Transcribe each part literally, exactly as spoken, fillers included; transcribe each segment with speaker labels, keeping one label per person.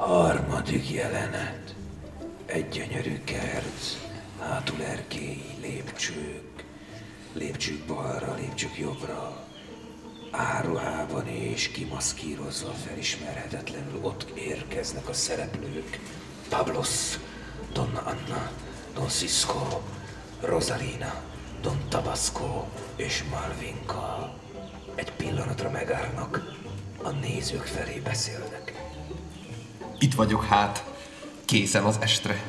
Speaker 1: Harmadik jelenet. Egy gyönyörű kert, hátul erkélyi lépcsők. Lépcsők balra, lépcsők jobbra. Áruhában és kimaszkírozva felismerhetetlenül ott érkeznek a szereplők. Pablos, Donna Anna, Don Cisco, Rosalina, Don Tabasco és Malvinka. Egy pillanatra megállnak, a nézők felé beszélnek.
Speaker 2: Itt vagyok hát, készen az estre.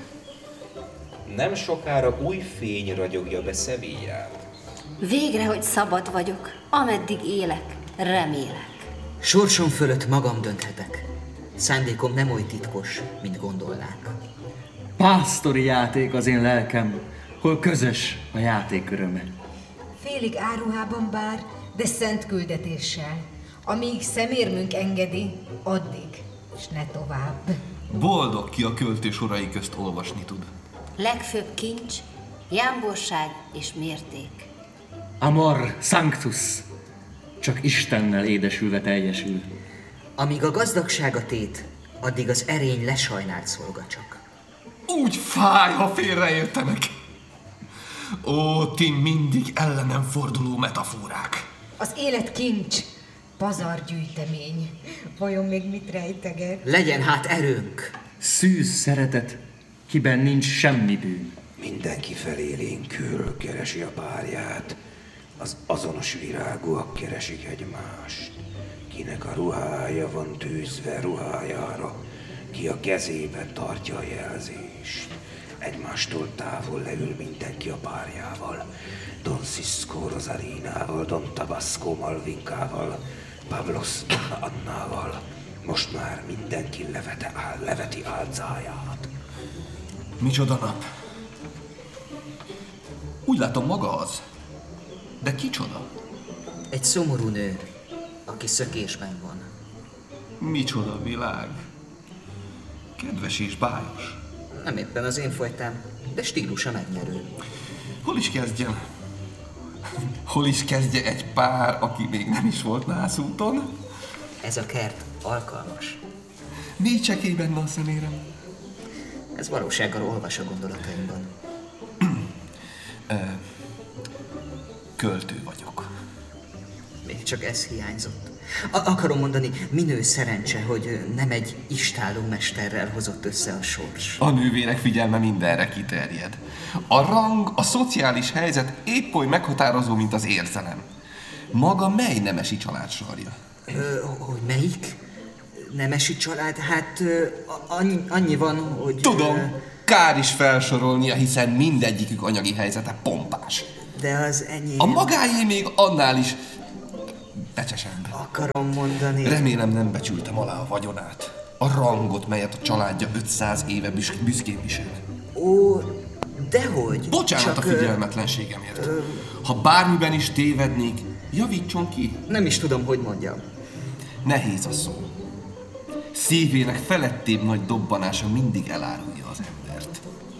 Speaker 1: Nem sokára új fény ragyogja be Sevillát.
Speaker 3: Végre, hogy szabad vagyok, ameddig élek, remélek.
Speaker 4: Sorsom fölött magam dönthetek. Szándékom nem oly titkos, mint gondolnák.
Speaker 5: Pásztori játék az én lelkem, hol közös a játék öröme.
Speaker 6: Félig áruhában bár, de szent küldetéssel. Amíg szemérmünk engedi, addig, és ne tovább.
Speaker 2: Boldog, ki a költő sorai közt olvasni tud.
Speaker 3: Legfőbb kincs, jámborság és mérték.
Speaker 5: Amor sanctus, csak Istennel édesülve teljesül.
Speaker 4: Amíg a gazdagság a tét, addig az erény lesajnált szolga csak.
Speaker 2: Úgy fáj, ha félreértenek. Ó, ti mindig ellenem forduló metaforák.
Speaker 6: Az élet kincs, pazargyűjtemény. Vajon még mit rejteget?
Speaker 4: Legyen hát erőnk.
Speaker 5: Szűz szeretet, kiben nincs semmi bűn.
Speaker 1: Mindenki felélénkül keresi a párját. Az azonos virágúak keresik egymást. Kinek a ruhája van tűzve ruhájára, ki a kezében tartja a jelzést. Egymástól távol leül mindenki a párjával. Don Cisco Rosalinával, Don Tabasco Malvinkával, Pablos Donna Annával. Most már mindenki levete áll, leveti álcáját.
Speaker 2: Micsoda nap. Úgy látom, maga az. De kicsoda?
Speaker 4: Egy szomorú nő, aki szökésben van.
Speaker 2: Micsoda világ. Kedves és bájos.
Speaker 4: Nem éppen az én fajtám, de stílusa megnyerő.
Speaker 2: Hol is kezdjem? Hol is kezdje egy pár, aki még nem is volt nászúton?
Speaker 4: Ez a kert alkalmas.
Speaker 2: Mi csekély benne a szemérem?
Speaker 4: Ez valósággal olvas a gondolataimban.
Speaker 2: Költő vagyok.
Speaker 4: Még csak ez hiányzott. A- akarom mondani, minő szerencse, hogy nem egy istálló mesterrel hozott össze a sors.
Speaker 2: A nővérek figyelme mindenre kiterjed. A rang, a szociális helyzet épp oly meghatározó, mint az érzelem. Maga mely nemesi család sarja?
Speaker 4: Ö, hogy melyik? Nemesi család? Hát ö, annyi, annyi van, hogy...
Speaker 2: Tudom,
Speaker 4: ö,
Speaker 2: kár is felsorolnia, hiszen mindegyikük anyagi helyzete pompás.
Speaker 4: De az enyém...
Speaker 2: A magáé még annál is becsesebb.
Speaker 4: Akarom mondani...
Speaker 2: Remélem nem becsültem alá a vagyonát. A rangot, melyet a családja ötszáz éve büsz- büszkén visel.
Speaker 4: Ó, dehogy.
Speaker 2: Bocsánat
Speaker 4: csak,
Speaker 2: a figyelmetlenségemért. Ö... Ha bármiben is tévednék, javítson ki.
Speaker 4: Nem is tudom, hogy mondjam.
Speaker 2: Nehéz a szó. Szívének felettébb nagy dobbanása mindig elárulja az embert.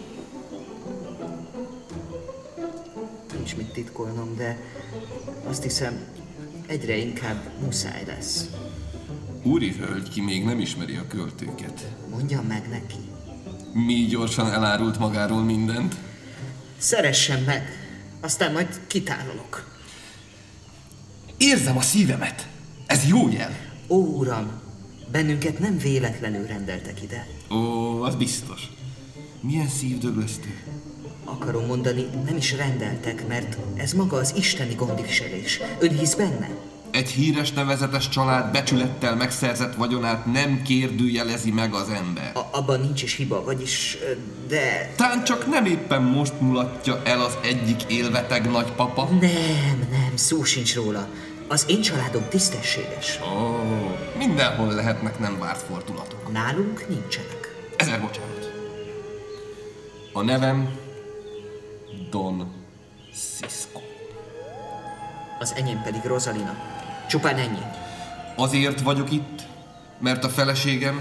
Speaker 4: Nincs mit titkolnom, de azt hiszem, egyre inkább muszáj lesz.
Speaker 2: Úri hölgy, ki még nem ismeri a költőket.
Speaker 4: Mondjam meg neki.
Speaker 2: Mi gyorsan elárult magáról mindent.
Speaker 4: Szeressen meg, aztán majd kitárolok.
Speaker 2: Érzem a szívemet. Ez jó jel.
Speaker 4: Ó, uram, bennünket nem véletlenül rendeltek ide.
Speaker 2: Ó, az biztos. Milyen szívdöglesztő.
Speaker 4: Akarom mondani, nem is rendeltek, mert ez maga az isteni gondviselés. Ön hisz benne?
Speaker 2: Egy híres nevezetes család becsülettel megszerzett vagyonát nem kérdőjelezi meg az ember.
Speaker 4: A- abban nincs is hiba, vagyis, de...
Speaker 2: Tán csak nem éppen most mulatja el az egyik élveteg nagypapa.
Speaker 4: Nem, nem, szó sincs róla. Az én családom tisztességes.
Speaker 2: Ó, mindenhol lehetnek nem várt fordulatok.
Speaker 4: Nálunk nincsenek.
Speaker 2: Ezer bocsánat. A nevem Don Cisco.
Speaker 4: Az enyém pedig Rosalina. Csupán ennyi.
Speaker 2: Azért vagyok itt, mert a feleségem...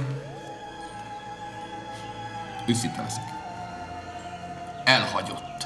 Speaker 2: Őszinte leszek. Elhagyott.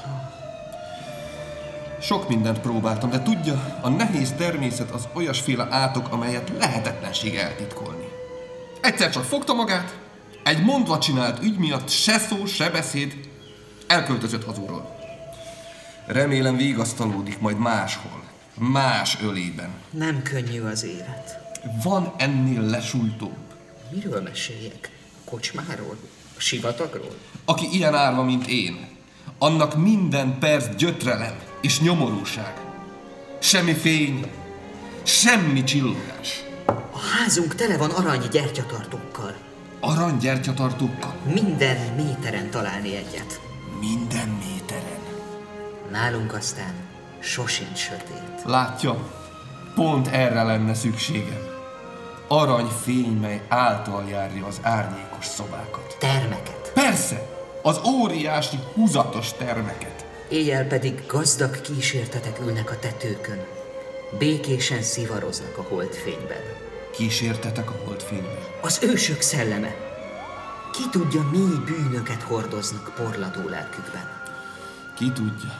Speaker 2: Sok mindent próbáltam, de tudja, a nehéz természet az olyasféle átok, amelyet lehetetlenség eltitkolni. Egyszer csak fogta magát, Egy mondva csinált ügy miatt se szó, se beszéd, elköltözött hazúról. Remélem vigasztalódik majd máshol, más ölében.
Speaker 4: Nem könnyű az élet.
Speaker 2: Van ennél lesújtóbb.
Speaker 4: Miről meséljek? A kocsmáról? A sivatagról?
Speaker 2: Aki ilyen árva, mint én, annak minden perc gyötrelem és nyomorúság. Semmi fény, semmi csillogás.
Speaker 4: A házunk tele van arany gyertyatartókkal.
Speaker 2: Aranygyertyatartókkal?
Speaker 4: Minden méteren találni egyet.
Speaker 2: Minden méteren.
Speaker 4: Nálunk aztán sosincs sötét.
Speaker 2: Látja, pont erre lenne szükségem. Aranyfény, mely által járja az árnyékos szobákat.
Speaker 4: Termeket.
Speaker 2: Persze, az óriási, húzatos termeket.
Speaker 4: Éjjel pedig gazdag kísértetek ülnek a tetőkön. Békésen szivaroznak a holdfényben.
Speaker 2: Kísértetek a holdfényben?
Speaker 4: Az ősök szelleme. Ki tudja, mély bűnöket hordoznak porladó lelkükben.
Speaker 2: Ki tudja.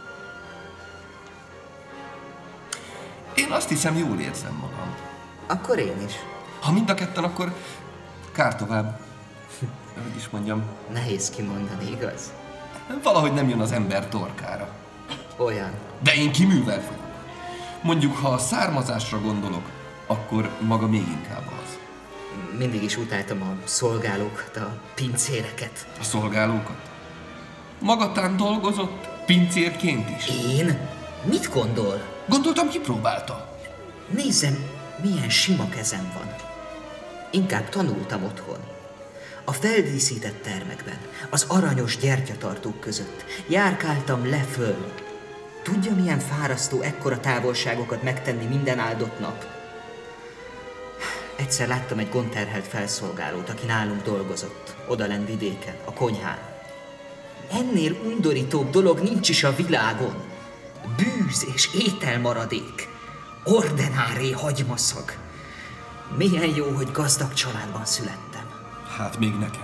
Speaker 2: Én azt hiszem, jól érzem magam.
Speaker 4: Akkor én is.
Speaker 2: Ha mind a ketten, akkor kár tovább. Hogy is mondjam,
Speaker 4: Nehéz kimondani, igaz?
Speaker 2: valahogy nem jön az ember torkára.
Speaker 4: Olyan.
Speaker 2: De én kiművelt vagyok. Mondjuk, ha a származásra gondolok, akkor maga még inkább az.
Speaker 4: Mindig is utáltam a szolgálókat, a pincéreket.
Speaker 2: A szolgálókat? Magatán dolgozott pincérként is?
Speaker 4: Én? Mit gondol?
Speaker 2: Gondoltam, kipróbálta.
Speaker 4: Nézzem, milyen sima kezem van. Inkább tanultam otthon. A feldíszített termekben, az aranyos gyertyatartók között járkáltam le-föl. Tudja, milyen fárasztó ekkora távolságokat megtenni minden áldott nap? Egyszer láttam egy gondterhelt felszolgálót, aki nálunk dolgozott, odalen vidéken, a konyhán. Ennél undorítóbb dolog nincs is a világon. Bűz és ételmaradék. Ordinári hagymaszag. Milyen jó, hogy gazdag családban születtem.
Speaker 2: Hát még nekem.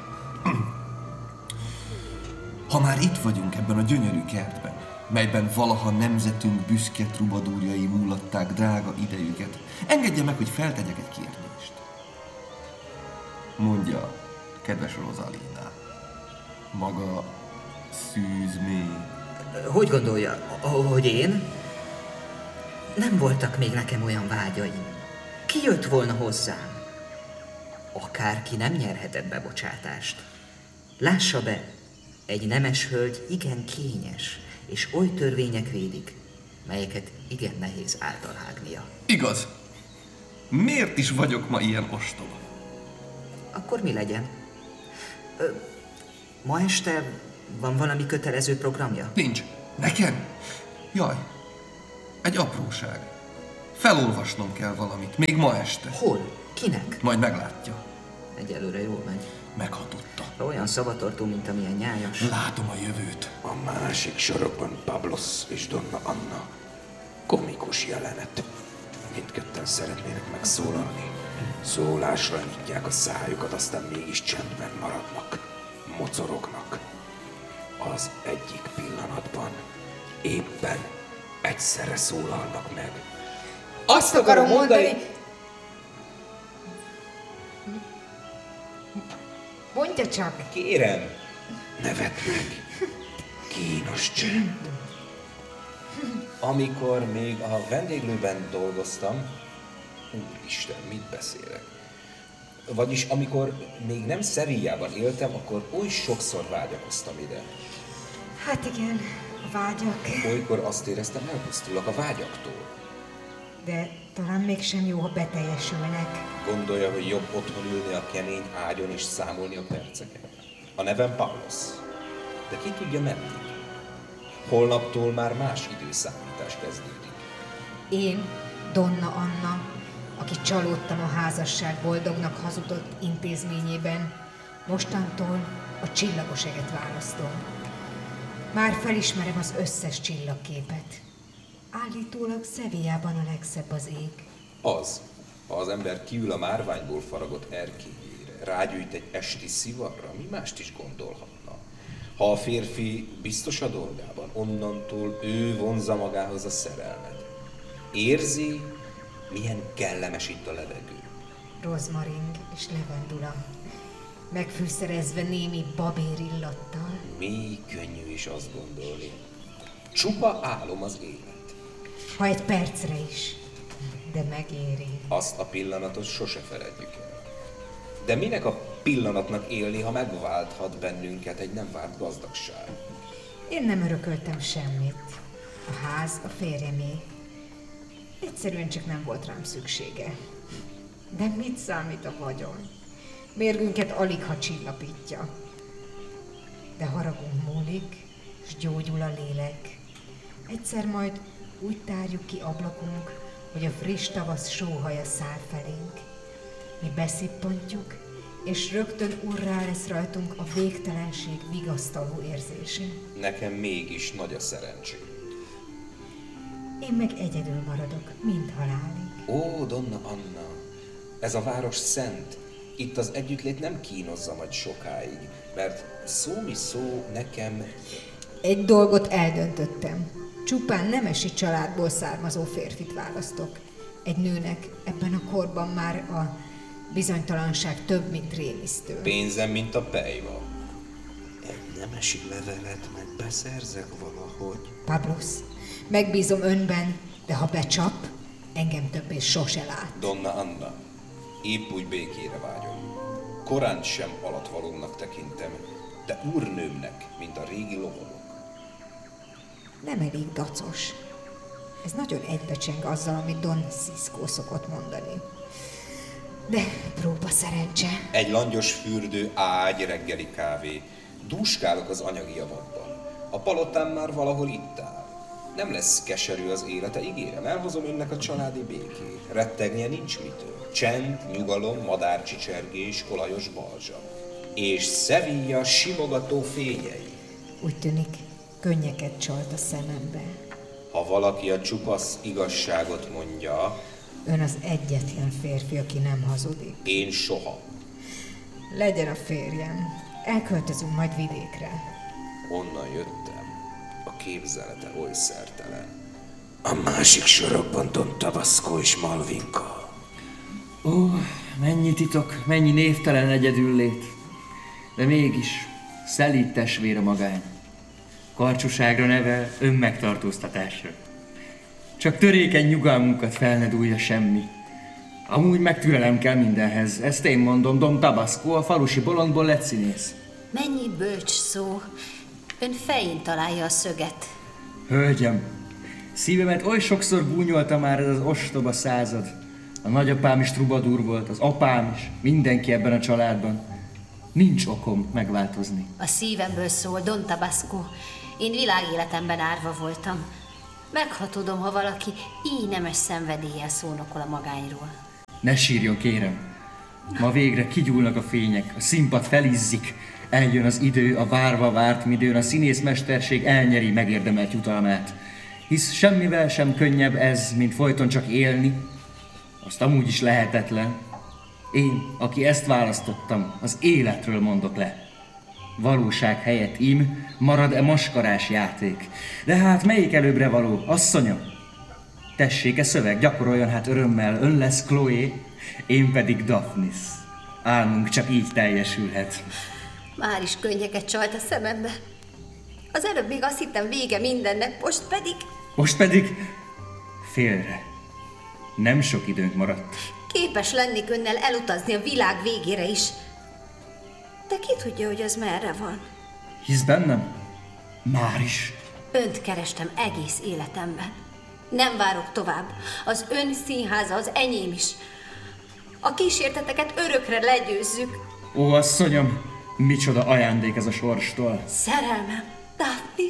Speaker 2: Ha már itt vagyunk ebben a gyönyörű kertben, melyben valaha nemzetünk büszke trubadúrjai múlatták drága idejüket, engedje meg, hogy feltegyek egy kérdést. Mondja, kedves Rosalina, maga szűz még?
Speaker 4: Hogy gondolja, hogy én? Nem voltak még nekem olyan vágyaim. Ki jött volna hozzám? Akárki nem nyerhetett bebocsátást. Lássa be, egy nemes hölgy igen kényes, és oly törvények védik, melyeket igen nehéz általhágnia.
Speaker 2: Igaz. Miért is vagyok ma ilyen ostoba?
Speaker 4: Akkor mi legyen? Ö, ma este van valami kötelező programja?
Speaker 2: Nincs. Nekem? Jaj, egy apróság. Felolvasnom kell valamit, még ma este.
Speaker 4: Hol? Kinek?
Speaker 2: Majd meglátja.
Speaker 4: Egyelőre jól megy.
Speaker 2: Meghatotta.
Speaker 4: Olyan szavatartó, mint amilyen nyájas.
Speaker 2: Látom a jövőt.
Speaker 1: A másik sorokban Pablos és Donna Anna. Komikus jelenet. Mindketten szeretnének megszólalni. Szólásra nyitják a szájukat, aztán mégis csendben maradnak. Mocorognak. Az egyik pillanatban éppen egyszerre szólalnak meg.
Speaker 6: Azt akarom mondani... Mondja csak!
Speaker 7: Kérem!
Speaker 1: Nevet meg. Kínos csend.
Speaker 7: Amikor még a vendéglőben dolgoztam... Úristen, mit beszélek? Vagyis amikor még nem Szevillában éltem, akkor oly sokszor vágyakoztam ide.
Speaker 6: Hát igen, a vágyak.
Speaker 7: Olykor azt éreztem, elpusztulok a vágyaktól.
Speaker 6: De talán mégsem jó, ha beteljesülnek.
Speaker 7: Gondolja, hogy jobb otthon ülni a kemény ágyon és számolni a perceket? A nevem Pavlos. De ki tudja meddig? Holnaptól már más időszámítás kezdődik.
Speaker 6: Én, Donna Anna, aki csalódtam a házasság boldognak hazudott intézményében, mostantól a csillagos eget választom. Már felismerem az összes csillagképet. Állítólag Szevillában a legszebb az ég.
Speaker 7: Az, ha az ember kiül a márványból faragott erkélyére, rágyújt egy esti szivarra, mi mást is gondolhatna. Ha a férfi biztos a dolgában, onnantól ő vonzza magához a szerelmet. Érzi, milyen kellemes itt a levegő.
Speaker 6: Rozmaring és levendula. megfűszerezve némi babér illattal.
Speaker 7: Mi könnyű is azt gondolni. Csupa álom az élet.
Speaker 6: Ha egy percre is, de megéri.
Speaker 7: Azt a pillanatot sose feledjük el. De minek a pillanatnak élni, ha megválthat bennünket egy nem várt gazdagság?
Speaker 6: Én nem örököltem semmit. A ház a férjemé. Egyszerűen csak nem volt rám szüksége. De mit számít a vagyon? Mérgünket alig ha csillapítja. De haragunk múlik, s gyógyul a lélek. Egyszer majd úgy tárjuk ki ablakunk, hogy a friss tavasz sóhaja száll felénk. Mi beszippantjuk, és rögtön urrá lesz rajtunk a végtelenség vigasztaló érzése.
Speaker 7: Nekem mégis nagy a szerencsém.
Speaker 6: Én meg egyedül maradok, mint halálig.
Speaker 7: Ó, Donna Anna, ez a város szent. Itt az együttlét nem kínozza majd sokáig, mert szó mi szó nekem...
Speaker 6: Egy dolgot eldöntöttem. Csupán nemesi családból származó férfit választok. Egy nőnek ebben a korban már a bizonytalanság több, mint rémisztő.
Speaker 7: Pénzem, mint a pejva.
Speaker 1: Egy nemesi levelet meg beszerzek valahogy.
Speaker 6: Pablos, megbízom önben, de ha becsap, engem többé sose lát.
Speaker 7: Donna Anna, épp úgy békére vágyom. Korán sem alatvalónak tekintem, de úrnőmnek, mint a régi lovagok.
Speaker 6: Nem elég dacos. Ez nagyon egybecseng azzal, amit Don Cisco szokott mondani. De próba szerencse.
Speaker 7: Egy langyos fürdő, ágy, reggeli kávé. Dúskálok az anyagi javakban. A palotám már valahol itt áll. Nem lesz keserű az élete, ígérem, elhozom önnek a családi békét. Rettegnie nincs mitől. Csend, nyugalom, madárcsicsergés, olajos balzsam. És Sevilla simogató fényei.
Speaker 6: Úgy tűnik, könnyeket csalt a szemembe.
Speaker 7: Ha valaki a csupasz igazságot mondja,
Speaker 6: Ön az egyetlen férfi, aki nem hazudik.
Speaker 7: én soha.
Speaker 6: Legyen a férjem. Elköltözünk majd vidékre.
Speaker 7: Onnan jöttem. A képzelete oly szertelen.
Speaker 1: A másik sorokban Don Tabasco és Malvinka.
Speaker 5: Ó, mennyi titok, mennyi névtelen egyedüllét. De mégis, szelíd testvére magány. Karcsúságra nevel, önmegtartóztatásra. Csak törékeny nyugalmunkat fel ne dúlja semmi. Amúgy meg türelem kell mindenhez. Ezt én mondom, Don Tabasco, a falusi bolondból lett színész.
Speaker 3: Mennyi bölcs szó. Ön fején találja a szöget.
Speaker 5: Hölgyem, szívemet oly sokszor gúnyolta már ez az ostoba század. A nagyapám is trubadúr volt, az apám is, mindenki ebben a családban. Nincs okom megváltozni.
Speaker 3: A szívemből szól, Don Tabasco. Én világéletemben árva voltam. Meghatódom, ha valaki így nemes szenvedéllyel szónokol a magányról.
Speaker 5: Ne sírjon, kérem. Ma végre kigyúlnak a fények, a színpad felizzik. Eljön az idő, a várva várt midőn, a színészmesterség elnyeri megérdemelt jutalmát. Hisz semmivel sem könnyebb ez, mint folyton csak élni. Azt amúgy is lehetetlen. Én, aki ezt választottam, az életről mondok le. Valóság helyett ím marad-e maskarás játék. De hát melyik előbbre való, asszonyom? Tessék-e szöveg, gyakoroljon hát örömmel, ön lesz Chloe, én pedig Daphnis. Álmunk csak így teljesülhet.
Speaker 3: Már is könnyeket csalt a szemembe. Az előbb még azt hittem vége mindennek, most pedig...
Speaker 5: Most pedig félre. Nem sok időnk maradt.
Speaker 3: Képes lennék önnel elutazni a világ végére is. De ki tudja, hogy az merre van?
Speaker 5: Hisz bennem? Már is.
Speaker 3: Önt kerestem egész életemben. Nem várok tovább. Az ön színháza az enyém is. A kísérteteket örökre legyőzzük.
Speaker 5: Ó, asszonyom, micsoda ajándék ez a sorstól.
Speaker 3: Szerelmem, Daphnis.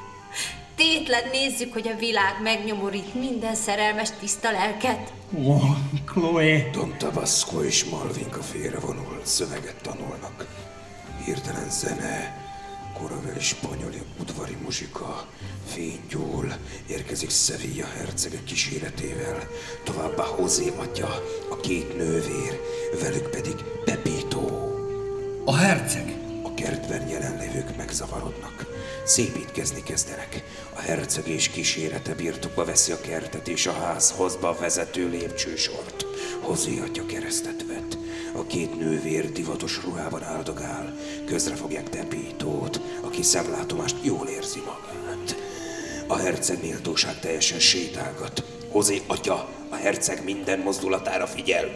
Speaker 3: Tétlen nézzük, hogy a világ megnyomorít minden szerelmes tiszta lelket.
Speaker 5: Ó, Chloe.
Speaker 1: Don Tabasco és Malvinka félrevonul, szöveget tanulnak. Hirtelen zene, korabeli spanyoli udvari muzsika, fénygyúl, érkezik Sevilla hercege kíséretével, továbbá José atya, a két nővér, velük pedig Pepito.
Speaker 2: A herceg?
Speaker 1: A kertben jelenlévők megzavarodnak. Szépítkezni kezdenek. A herceg és kísérete birtokba veszi a kertet és a házhozba vezető lépcsősort. José atya keresztet vet. A két nővér divatos ruhában áldogál. Közre fogják Pepítót, aki szemlátomást jól érzi magát. A herceg méltóság teljesen sétálgat. Hozé atya, a herceg minden mozdulatára figyel.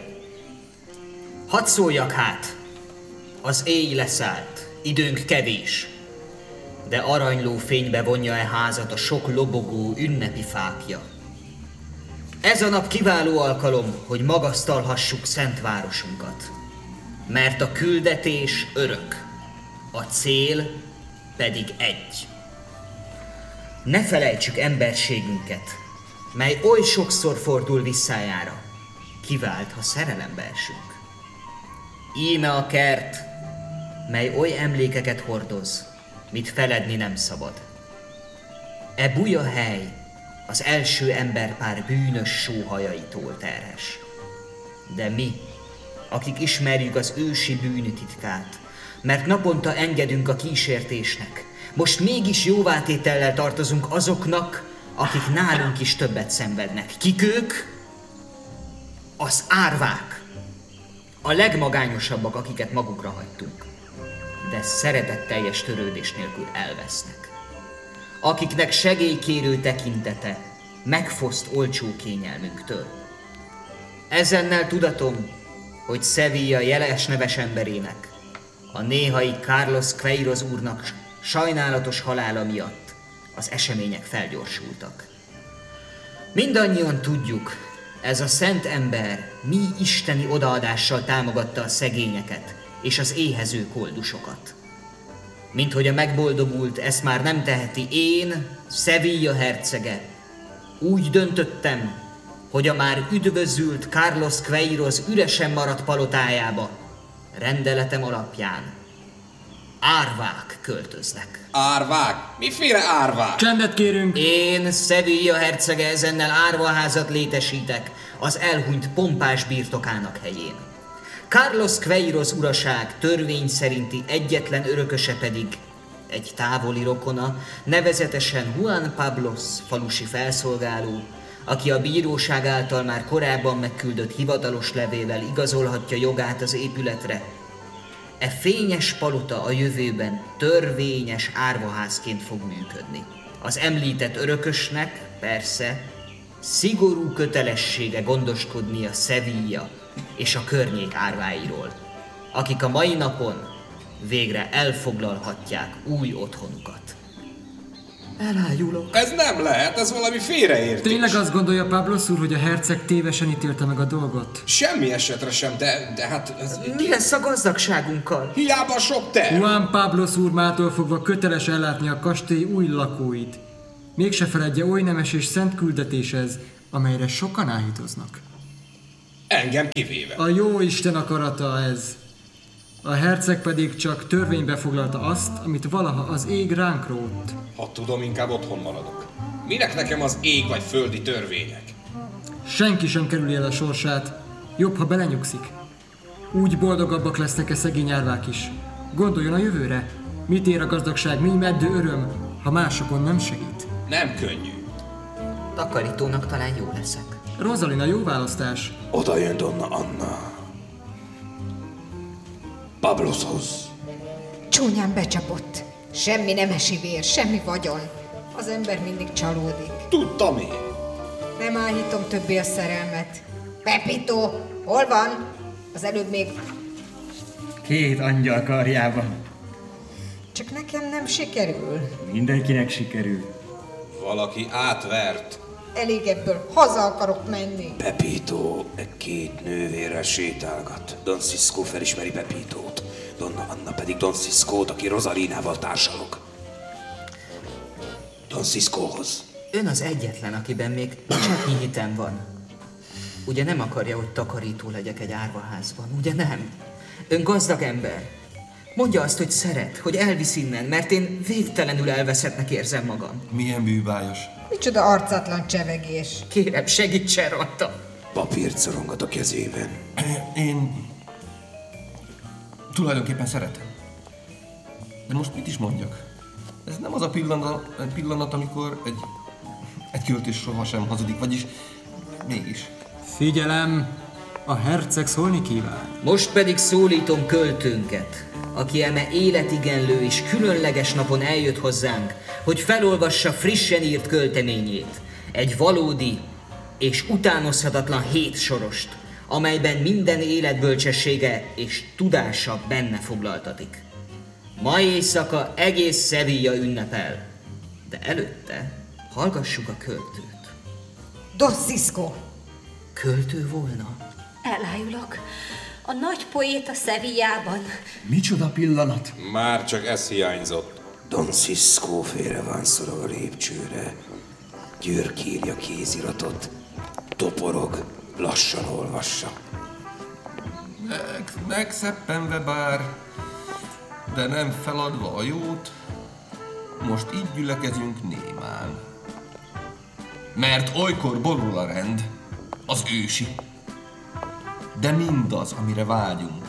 Speaker 4: Hadd szóljak hát! Az éj leszállt, időnk kevés. De aranyló fénybe vonja-e házat a sok lobogó ünnepi fákja. Ez a nap kiváló alkalom, hogy magasztalhassuk szent városunkat. Mert a küldetés örök, a cél pedig egy. Ne felejtsük emberségünket, mely oly sokszor fordul visszájára. Kivált, ha szerelembe esünk. Íme a kert, mely oly emlékeket hordoz, mit feledni nem szabad. E buja hely az első emberpár bűnös sóhajaitól terhes. De mi, akik ismerjük az ősi bűntitkát, mert naponta engedünk a kísértésnek, most mégis jóvátétellel tartozunk azoknak, akik nálunk is többet szenvednek. Kik ők? Az árvák. A legmagányosabbak, akiket magukra hagytunk, de szeretetteljes törődés nélkül elvesznek. Akiknek segélykérő tekintete megfoszt olcsó kényelmünktől. Ezennel tudatom, hogy Sevilla jeles neves emberének, a néhai Carlos Queiroz úrnak sajnálatos halála miatt az események felgyorsultak. Mindannyian tudjuk, ez a szent ember mi isteni odaadással támogatta a szegényeket és az éhező koldusokat. Mint hogy a megboldogult ezt már nem teheti én, Sevilla hercege, úgy döntöttem, hogy a már üdvözült Carlos Queiroz üresen maradt palotájába rendeletem alapján árvák költöznek.
Speaker 7: Árvák? Miféle árvák?
Speaker 5: Csendet kérünk!
Speaker 4: Én, Sevilla hercege, ezennel árvaházat létesítek az elhunyt pompás birtokának helyén. Carlos Queiroz uraság törvény szerinti egyetlen örököse pedig egy távoli rokona, nevezetesen Juan Pablos falusi felszolgáló, aki a bíróság által már korábban megküldött hivatalos levéllel igazolhatja jogát az épületre. E fényes palota a jövőben törvényes árvaházként fog működni. Az említett örökösnek, persze, szigorú kötelessége gondoskodni a Sevilla és a környék árváiról, akik a mai napon végre elfoglalhatják új otthonukat. Elájulok.
Speaker 7: Ez nem lehet, ez valami félreértés.
Speaker 8: Tényleg azt gondolja Pablos úr, hogy a herceg tévesen ítélte meg a dolgot?
Speaker 7: Semmi esetre sem, de, de hát... Ez...
Speaker 4: Mi lesz a gazdagságunkkal?
Speaker 7: Hiába sok terv.
Speaker 8: Juan Pablos úr mától fogva köteles ellátni a kastély új lakóit. Mégse feledje oly nemes és szent küldetéshez, amelyre sokan áhítoznak.
Speaker 7: Engem kivéve.
Speaker 8: A jó Isten akarata ez. A herceg pedig csak törvénybe foglalta azt, amit valaha az ég ránk rótt.
Speaker 7: Ha tudom, inkább otthon maradok. Minek nekem az ég vagy földi törvények?
Speaker 8: Senki sem kerüli el a sorsát. Jobb, ha belenyugszik. Úgy boldogabbak lesznek-e szegény árvák is. Gondoljon a jövőre. Mit ér a gazdagság, mi meddő öröm, ha másokon nem segít?
Speaker 7: Nem könnyű.
Speaker 4: Takarítónak talán jó leszek.
Speaker 8: Rosalina, jó választás.
Speaker 1: Oda jön Donna Anna. Pabloshoz.
Speaker 6: Csúnyán becsapott. Semmi nemesi vér, semmi vagyon. Az ember mindig csalódik.
Speaker 7: Tudtam én.
Speaker 6: Nem áhítom többé a szerelmet. Pepito, hol van? Az előbb még...
Speaker 5: Két angyal karjában.
Speaker 6: Csak nekem nem sikerül.
Speaker 5: Mindenkinek sikerül.
Speaker 7: Valaki átvert.
Speaker 6: Elég ebből, haza akarok menni.
Speaker 1: Pepito e két nővérrel sétálgat. Don Cisco felismeri Pepitót. Donna Anna pedig Don Ciscót, aki Rosalinával társalog. Don Ciscohoz.
Speaker 4: Ön az egyetlen, akiben még cseppnyi hitem van. Ugye nem akarja, hogy takarító legyek egy árvaházban, ugye nem? Ön gazdag ember. Mondja azt, hogy szeret, hogy elvisz innen, mert én végtelenül elveszettnek érzem magam.
Speaker 2: Milyen bűbájos.
Speaker 6: Micsoda arcátlan csevegés.
Speaker 4: Kérem, segítsen rajta.
Speaker 1: Papírt szorongat a kezében.
Speaker 2: Én tulajdonképpen szeretem. De most mit is mondjak? Ez nem az a pillanat, pillanat amikor egy, egy költős sohasem hazudik, vagyis mégis.
Speaker 8: Figyelem! A herceg szólni kíván.
Speaker 4: Most pedig szólítom költőnket, aki eme életigenlő és különleges napon eljött hozzánk, hogy felolvassa frissen írt költeményét, egy valódi és utánozhatatlan hét sorost, amelyben minden életbölcsessége és tudása benne foglaltatik. Ma éjszaka egész Sevilla ünnepel, de előtte hallgassuk a költőt.
Speaker 6: Don Cisco!
Speaker 4: Költő volna?
Speaker 3: Elájulok. A nagy poéta Sevillában.
Speaker 2: Micsoda pillanat!
Speaker 7: Már csak ez hiányzott.
Speaker 1: Don Cisco félre van szorog a lépcsőre. György írja kéziratot. Toporog, lassan olvassa.
Speaker 2: Meg, megszeppenve bár, de nem feladva a jót, most így gyülekezünk némán. Mert olykor borul a rend, az ősi, de mindaz, amire vágyunk.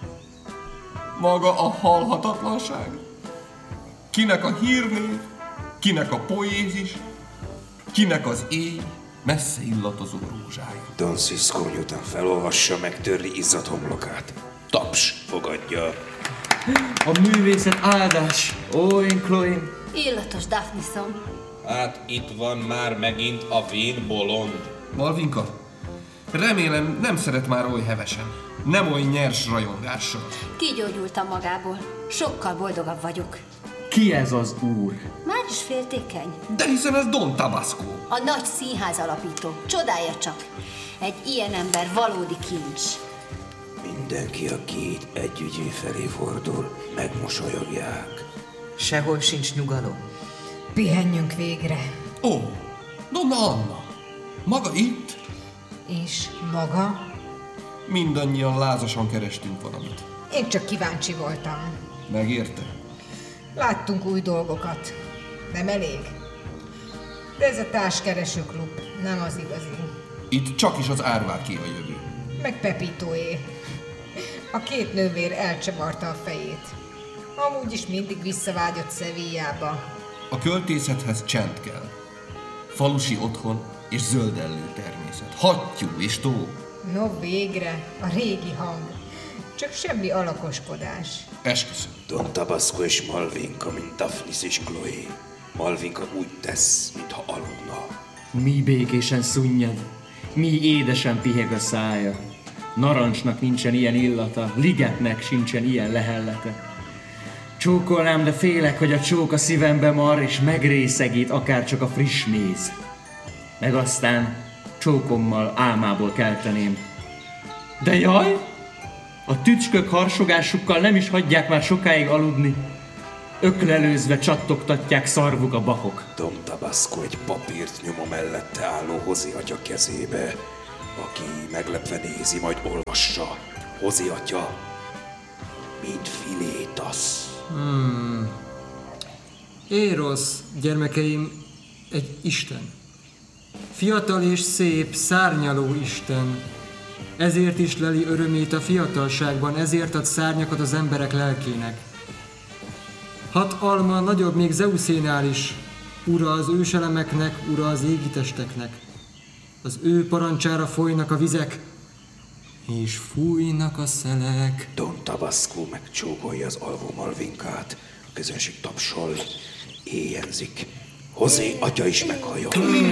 Speaker 2: Maga a halhatatlanság, kinek a hírnév, kinek a poézis, kinek az éj messze illatozó rózsája.
Speaker 1: Don Cisco miután felolvassa, megtörli izzadt homlokát. Taps fogadja.
Speaker 5: A művészet áldás! Ó, én Chloe.
Speaker 3: Illatos Daphnisom.
Speaker 7: Hát itt van már megint a vén bolond.
Speaker 2: Malvinka, remélem nem szeret már oly hevesen, nem oly nyers rajongással.
Speaker 3: Kigyógyultam magából. Sokkal boldogabb vagyok.
Speaker 5: Ki ez az úr?
Speaker 3: Már is féltékeny.
Speaker 2: De hiszen ez Don Tabasco.
Speaker 3: A nagy színház alapító. Csodálja csak. Egy ilyen ember valódi kincs.
Speaker 1: Mindenki, aki itt egy ügyé felé fordul, megmosolyogják.
Speaker 4: Sehol sincs nyugalom.
Speaker 6: Pihenjünk végre.
Speaker 2: Ó, Donna Anna, maga itt?
Speaker 6: És maga?
Speaker 2: Mindannyian lázasan kerestünk valamit.
Speaker 6: Én csak kíváncsi voltam.
Speaker 2: Megérte?
Speaker 6: Láttunk új dolgokat. Nem elég? De ez a társkereső klub nem az igazi.
Speaker 2: Itt csak is az árváké a jövő.
Speaker 6: Meg Pepitoé. A két nővér elcsavarta a fejét. Amúgy is mindig visszavágyott Sevillába.
Speaker 2: A költészethez csend kell. Falusi otthon és zöldellő természet. Hattyú és tó.
Speaker 6: No végre, a régi hang. Csak semmi alakoskodás.
Speaker 2: Esküszöm.
Speaker 1: Don Tabasco és Malvinka, mint Daphnis és Chloe. Malvinka úgy tesz, mintha aludna.
Speaker 5: Mi békésen szunnyad, mi édesen piheg a szája. Narancsnak nincsen ilyen illata, ligetnek sincsen ilyen lehellete. Csókolnám, de félek, hogy a csók a szívembe mar, és megrészegít akár csak a friss méz. Meg aztán csókommal álmából kelteném. De jaj! A tücskök harsogásukkal nem is hagyják már sokáig aludni. Öklelőzve csattogtatják szarvuk a bakok.
Speaker 1: Don Tabasco egy papírt nyom a mellette álló Hozi atya kezébe, aki meglepve nézi, majd olvassa. Hozi atya, mint Filétasz.
Speaker 8: Hmm. Érosz, gyermekeim, egy isten. Fiatal és szép, szárnyaló isten. Ezért is leli örömét a fiatalságban, ezért ad szárnyakat az emberek lelkének. Hat alma nagyobb még Zeuszénál is, ura az őselemeknek, ura az égitesteknek. Az ő parancsára folynak a vizek, és fújnak a szelek.
Speaker 1: Don Tabasco megcsókolja az alvó Malvinkát, a közönség tapsol, éjjenzik. Hozi atya is meghajol.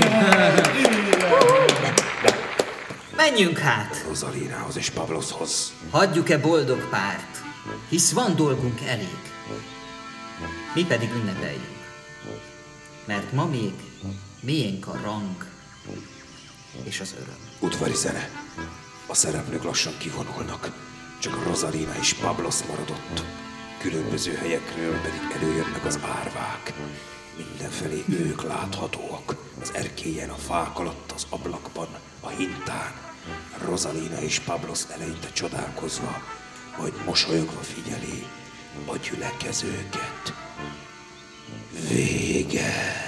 Speaker 4: Menjünk hát!
Speaker 1: Rosalinához és Pabloshoz.
Speaker 4: Hagyjuk-e boldog párt, hisz van dolgunk elég. Mi pedig ünnepeljünk. Mert ma még miénk a rang és az öröm.
Speaker 1: Udvari zene. A szereplők lassan kivonulnak. Csak a Rosalina és Pablos maradott. Különböző helyekről pedig előjönnek az árvák. Mindenfelé ők láthatóak. Az erkélyen, a fák alatt, az ablakban, a hintán. Rosalina és Pablos eleinte csodálkozva, majd mosolyogva figyeli a gyülekezőket. Vége.